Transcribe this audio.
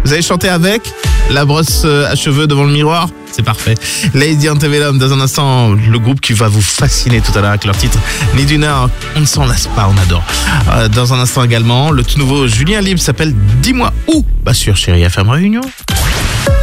Vous avez chanté avec la brosse à cheveux devant le miroir? C'est parfait. Lady Antebellum, dans un instant, le groupe qui va vous fasciner tout à l'heure avec leur titre Ni d'une heure, on ne s'en lasse pas, on adore. Dans un instant également, le tout nouveau Julien Libre s'appelle Dis-moi où. Sur Chérie FM Réunion.